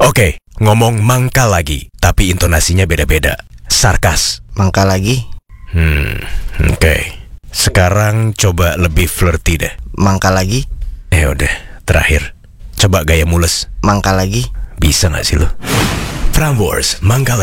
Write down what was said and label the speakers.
Speaker 1: Oke, ngomong mangkal lagi, tapi intonasinya beda-beda. Sarkas.
Speaker 2: Mangkal lagi.
Speaker 1: Oke. Sekarang coba lebih flirty deh.
Speaker 2: Mangkal lagi.
Speaker 1: Udah, terakhir. Coba gaya mules.
Speaker 2: Mangkal lagi.
Speaker 1: Bisa gak sih lo? Prambors, mangkal lagi.